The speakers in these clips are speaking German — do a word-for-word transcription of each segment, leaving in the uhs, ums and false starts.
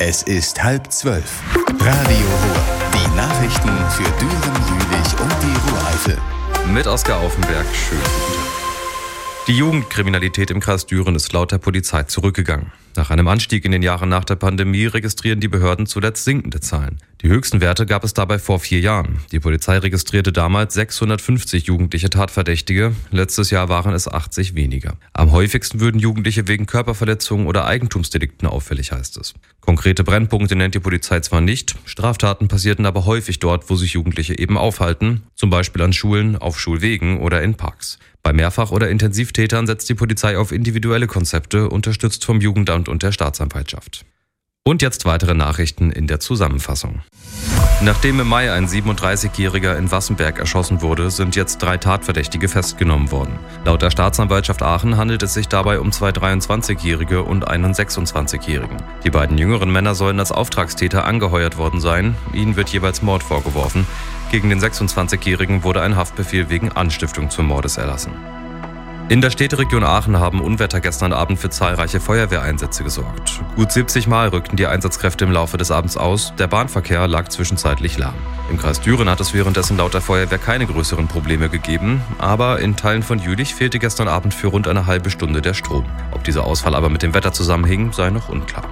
Es ist halb zwölf. Radio Ruhr. Die Nachrichten für Düren, Jülich und die Ruhr-Eifel. Mit Oskar Aufenberg. Schön. Die Jugendkriminalität im Kreis Düren ist laut der Polizei zurückgegangen. Nach einem Anstieg in den Jahren nach der Pandemie registrieren die Behörden zuletzt sinkende Zahlen. Die höchsten Werte gab es dabei vor vier Jahren. Die Polizei registrierte damals sechshundertfünfzig jugendliche Tatverdächtige. Letztes Jahr waren es achtzig weniger. Am häufigsten würden Jugendliche wegen Körperverletzungen oder Eigentumsdelikten auffällig, heißt es. Konkrete Brennpunkte nennt die Polizei zwar nicht, Straftaten passierten aber häufig dort, wo sich Jugendliche eben aufhalten, zum Beispiel an Schulen, auf Schulwegen oder in Parks. Bei Mehrfach- oder Intensivtätern setzt die Polizei auf individuelle Konzepte, unterstützt vom Jugendamt und der Staatsanwaltschaft. Und jetzt weitere Nachrichten in der Zusammenfassung. Nachdem im Mai ein siebenunddreißigjähriger in Wassenberg erschossen wurde, sind jetzt drei Tatverdächtige festgenommen worden. Laut der Staatsanwaltschaft Aachen handelt es sich dabei um zwei dreiundzwanzigjährige und einen sechsundzwanzigjährigen. Die beiden jüngeren Männer sollen als Auftragstäter angeheuert worden sein. Ihnen wird jeweils Mord vorgeworfen. Gegen den sechsundzwanzigjährigen wurde ein Haftbefehl wegen Anstiftung zum Mordes erlassen. In der Städteregion Aachen haben Unwetter gestern Abend für zahlreiche Feuerwehreinsätze gesorgt. Gut siebzig Mal rückten die Einsatzkräfte im Laufe des Abends aus. Der Bahnverkehr lag zwischenzeitlich lahm. Im Kreis Düren hat es währenddessen laut der Feuerwehr keine größeren Probleme gegeben. Aber in Teilen von Jülich fehlte gestern Abend für rund eine halbe Stunde der Strom. Ob dieser Ausfall aber mit dem Wetter zusammenhing, sei noch unklar.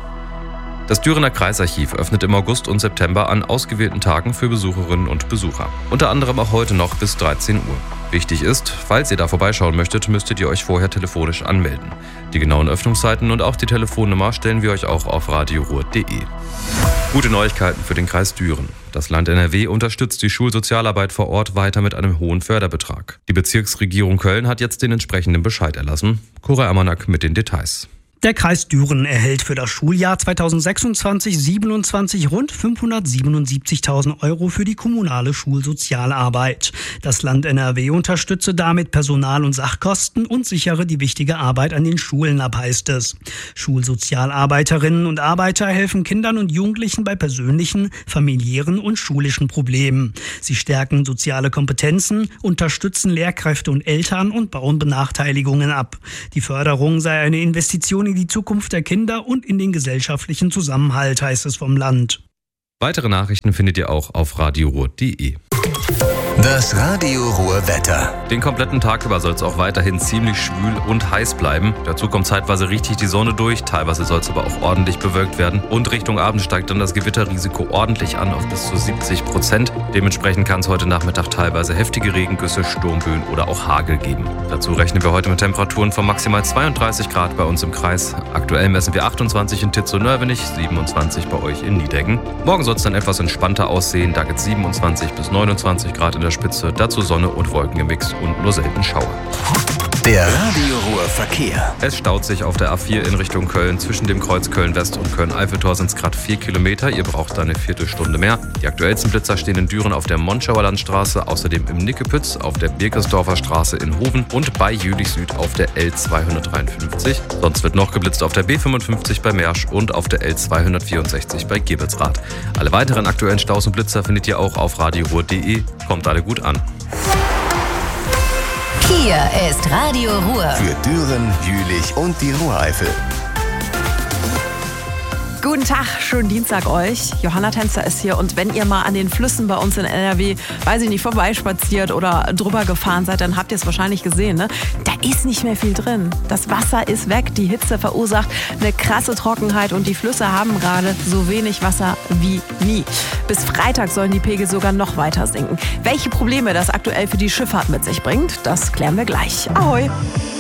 Das Dürener Kreisarchiv öffnet im August und September an ausgewählten Tagen für Besucherinnen und Besucher. Unter anderem auch heute noch bis dreizehn Uhr. Wichtig ist, falls ihr da vorbeischauen möchtet, müsstet ihr euch vorher telefonisch anmelden. Die genauen Öffnungszeiten und auch die Telefonnummer stellen wir euch auch auf radioruhr punkt de. Gute Neuigkeiten für den Kreis Düren. Das Land N R W unterstützt die Schulsozialarbeit vor Ort weiter mit einem hohen Förderbetrag. Die Bezirksregierung Köln hat jetzt den entsprechenden Bescheid erlassen. Cora Ammernack mit den Details. Der Kreis Düren erhält für das Schuljahr zweitausendsechsundzwanzig siebenundzwanzig rund fünfhundertsiebenundsiebzigtausend Euro für die kommunale Schulsozialarbeit. Das Land N R W unterstütze damit Personal- und Sachkosten und sichere die wichtige Arbeit an den Schulen ab, heißt es. Schulsozialarbeiterinnen und Arbeiter helfen Kindern und Jugendlichen bei persönlichen, familiären und schulischen Problemen. Sie stärken soziale Kompetenzen, unterstützen Lehrkräfte und Eltern und bauen Benachteiligungen ab. Die Förderung sei eine Investition in die Zukunft der Kinder und in den gesellschaftlichen Zusammenhalt, heißt es vom Land. Weitere Nachrichten findet ihr auch auf radioruhr punkt de. Das Radio Ruhr Wetter. Den kompletten Tag über soll es auch weiterhin ziemlich schwül und heiß bleiben. Dazu kommt zeitweise richtig die Sonne durch, teilweise soll es aber auch ordentlich bewölkt werden. Und Richtung Abend steigt dann das Gewitterrisiko ordentlich an auf bis zu siebzig Prozent. Dementsprechend kann es heute Nachmittag teilweise heftige Regengüsse, Sturmböen oder auch Hagel geben. Dazu rechnen wir heute mit Temperaturen von maximal zweiunddreißig Grad bei uns im Kreis. Aktuell messen wir achtundzwanzig in Titzow-Nörvenich, siebenundzwanzig bei euch in Niedeggen. Morgen soll es dann etwas entspannter aussehen, da gibt es siebenundzwanzig bis neunundzwanzig Grad in der Spitze, dazu Sonne und Wolken gemixt und nur selten Schauer. Der Radio Ruhr Verkehr. Es staut sich auf der A vier in Richtung Köln. Zwischen dem Kreuz Köln-West und Köln-Eiffeltor sind es gerade vier Kilometer. Ihr braucht da eine Viertelstunde mehr. Die aktuellsten Blitzer stehen in Düren auf der Monschauer Landstraße, außerdem im Nickepütz, auf der Birkesdorfer Straße in Hoven und bei Jülich Süd auf der L zweihundertdreiundfünfzig. Sonst wird noch geblitzt auf der B fünfundfünfzig bei Mersch und auf der L zweihundertvierundsechzig bei Gebelsrath. Alle weiteren aktuellen Staus und Blitzer findet ihr auch auf radioruhr punkt de. Kommt alle gut an. Hier ist Radio Ruhr. Für Düren, Jülich und die Ruhr-Eifel. Guten Tag, schönen Dienstag euch. Johanna Tänzer ist hier und wenn ihr mal an den Flüssen bei uns in N R W, weiß ich nicht, vorbeispaziert oder drüber gefahren seid, dann habt ihr es wahrscheinlich gesehen, ne? Da ist nicht mehr viel drin. Das Wasser ist weg, die Hitze verursacht eine krasse Trockenheit und die Flüsse haben gerade so wenig Wasser wie nie. Bis Freitag sollen die Pegel sogar noch weiter sinken. Welche Probleme das aktuell für die Schifffahrt mit sich bringt, das klären wir gleich. Ahoi!